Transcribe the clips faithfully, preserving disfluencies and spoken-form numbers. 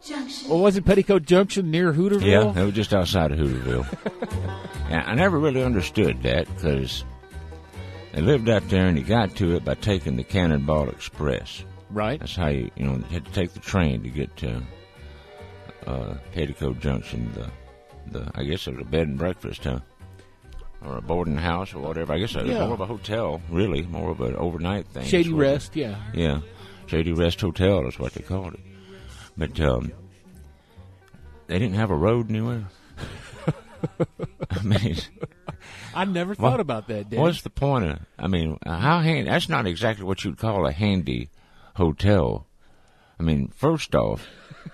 Junction. Well, was it Petticoat Junction near Hooterville? Yeah, it was just outside of Hooterville. And I never really understood that because they lived out there and you got to it by taking the Cannonball Express. Right. That's how you, you know, you had to take the train to get to uh, Petticoat Junction. The, the, I guess it was a bed and breakfast, huh? Or a boarding house or whatever. I guess it was Yeah. more of a hotel, really, more of an overnight thing. Shady That's what it- Rest, yeah. Yeah, Shady Rest Hotel is what they called it. But um, they didn't have a road anywhere. I mean, I never What- thought about that, Danny. what's the point of? I mean, how handy? That's not exactly what you'd call a handy hotel. I mean, first off,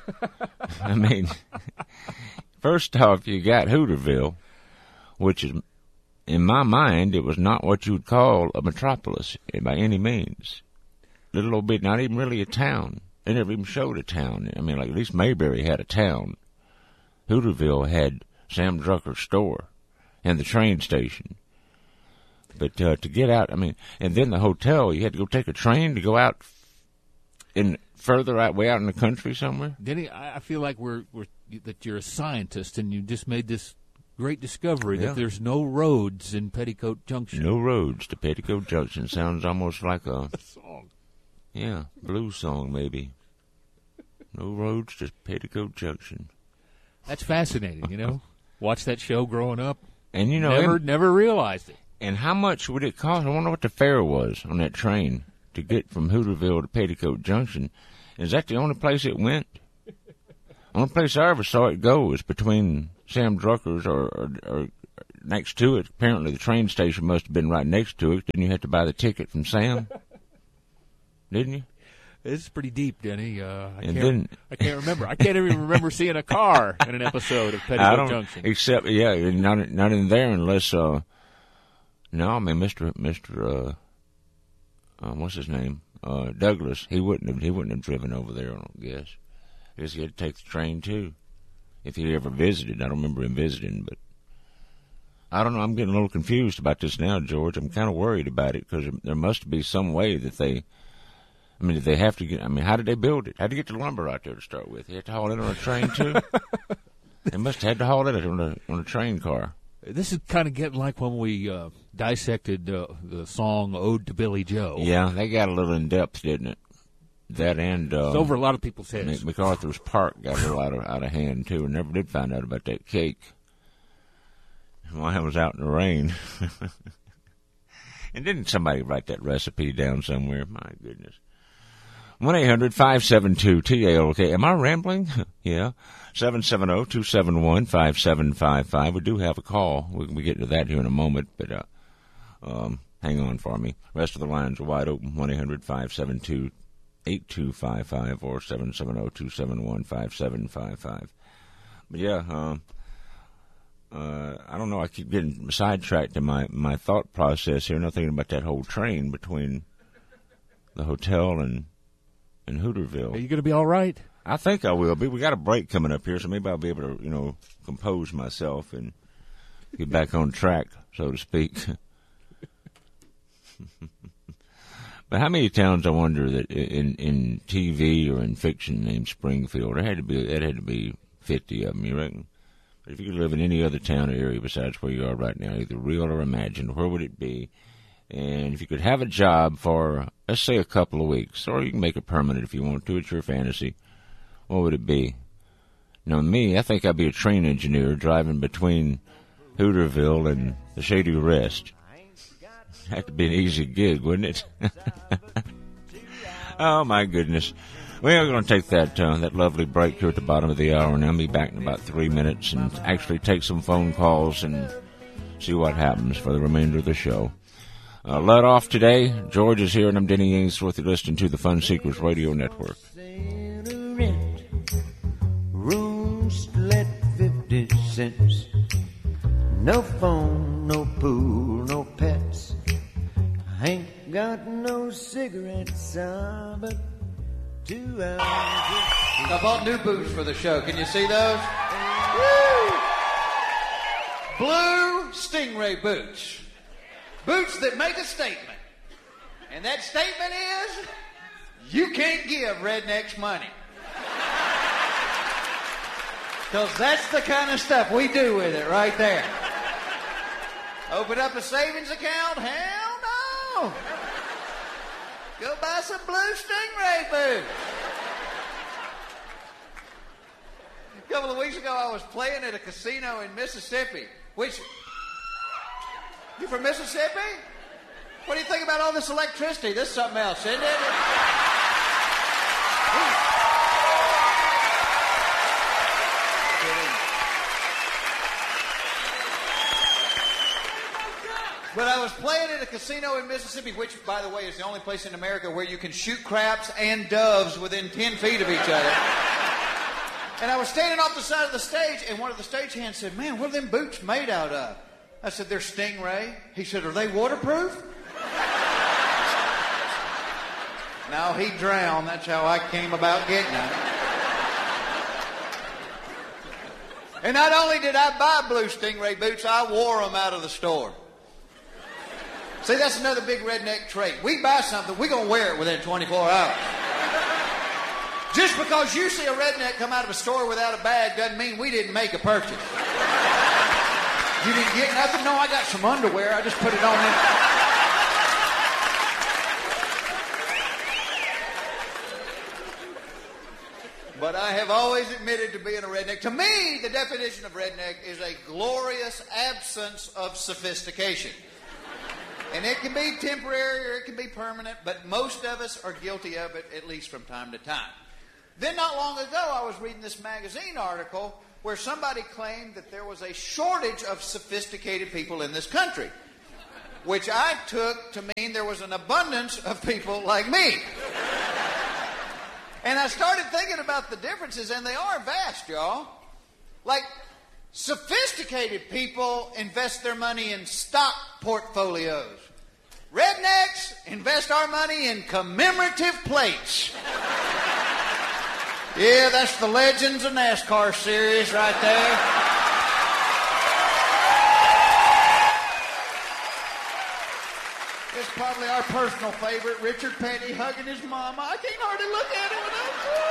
I mean, first off, you got Hooterville, which is, in my mind, it was not what you'd call a metropolis by any means. Little old bit, not even really a town. They never even showed a town. I mean, like at least Mayberry had a town. Hooterville had Sam Drucker's store and the train station. But uh, to get out, I mean, and then the hotel, you had to go take a train to go out in further out, way out in the country somewhere. Denny, I I feel like we're, we're that you're a scientist and you just made this great discovery Yeah. that there's no roads in Petticoat Junction. No roads to Petticoat Junction. Sounds almost like a Song. yeah blues song maybe. No roads to Petticoat Junction. That's fascinating, you know. Watch that show growing up. And you know, never, and, never realized it. and how much would it cost? I wonder what the fare was on that train to get from Hooterville to Petticoat Junction. Is that the only place it went? Only place I ever saw it go was between Sam Drucker's or, or, or next to it. Apparently, the train station must have been right next to it. Didn't you have to buy the ticket from Sam? Didn't you? It's pretty deep, Denny. Uh, I And can't. then- I can't remember. I can't even remember seeing a car in an episode of I Petticoat don't, Junction. except yeah, not not in there unless uh, no, I mean Mister Mister Uh, uh, what's his name? Uh, Douglas. He wouldn't have he wouldn't have driven over there. I don't guess. I guess he had to take the train too, if he ever visited. I don't remember him visiting, but I don't know. I'm getting a little confused about this now, George. I'm kind of worried about it because there must be some way that they. I mean, did they have to get? I mean, how did they build it? How did they get the lumber out there to start with? They had to haul it on a train too. They must have had to haul it on a on a train car. This is kind of getting like when we uh, dissected uh, the song "Ode to Billy Joe." Yeah, they got a little in depth, didn't it? That and uh, It's over a lot of people's heads. MacArthur's Park got a little out of out of hand too, and never did find out about that cake while I was out in the rain. And didn't somebody write that recipe down somewhere? My goodness. one eight hundred five seven two T A L K. Am I rambling? Yeah. seven seven zero two seven one five seven five five. We do have a call. We can get to that here in a moment, but uh, um, hang on for me. rest of the lines are wide open. one eight hundred five seven two eight two five five or seven seven zero two seven one five seven five five. But yeah, um, uh, I don't know. I keep getting sidetracked in my, my thought process here. Not thinking about that whole train between the hotel and in Hooterville. Are you going to be all right? I think I will be. We got a break coming up here, so maybe I'll be able to, you know, compose myself and get back on track, so to speak. But how many towns, I wonder, that in in T V or in fiction named Springfield? There had to be there had to be fifty of them. You reckon? But if you could live in any other town or area besides where you are right now, either real or imagined, where would it be? And if you could have a job for, let's say, a couple of weeks, or you can make it permanent if you want to, it's your fantasy, what would it be? Now, me, I think I'd be a train engineer driving between Hooterville and the Shady Rest. That'd be an easy gig, wouldn't it? Oh, my goodness. We are going to take that uh, that lovely break here at the bottom of the hour, and I'll be back in about three minutes and actually take some phone calls and see what happens for the remainder of the show. Uh, let off today. George is here, and I'm Denny Ainsworth. You're listening to the Fun Seekers Radio Network. Rooms let fifty cents. No phone, no pool, no pets. I ain't got no cigarettes, uh, but two hours. I bought new boots for the show. Can you see those? Woo! Blue Stingray boots. Boots that make a statement. And that statement is, you can't give rednecks money. Because that's the kind of stuff we do with it right there. Open up a savings account? Hell no. Go buy some Blue Stingray boots. A couple of weeks ago, I was playing at a casino in Mississippi, which... You from Mississippi? What do you think about all this electricity? This is something else, isn't it? But I was playing at a casino in Mississippi, which, by the way, is the only place in America where you can shoot craps and doves within ten feet of each other. And I was standing off the side of the stage, and one of the stagehands said, "Man, what are them boots made out of?" I said, "They're Stingray." He said, "Are they waterproof?" No, he drowned. That's how I came about getting them. And not only did I buy Blue Stingray boots, I wore them out of the store. See, that's another big redneck trait. We buy something, we're going to wear it within twenty-four hours. Just because you see a redneck come out of a store without a bag doesn't mean we didn't make a purchase. You didn't get nothing? No, I got some underwear. I just put it on there. But I have always admitted to being a redneck. To me, the definition of redneck is a glorious absence of sophistication. And it can be temporary or it can be permanent, but most of us are guilty of it, at least from time to time. Then not long ago, I was reading this magazine article where somebody claimed that there was a shortage of sophisticated people in this country, which I took to mean there was an abundance of people like me. And I started thinking about the differences, and they are vast, y'all. Like, sophisticated people invest their money in stock portfolios. Rednecks invest our money in commemorative plates. Yeah, that's the Legends of NASCAR series right there. It's probably our personal favorite, Richard Petty hugging his mama. I can't hardly look at it without...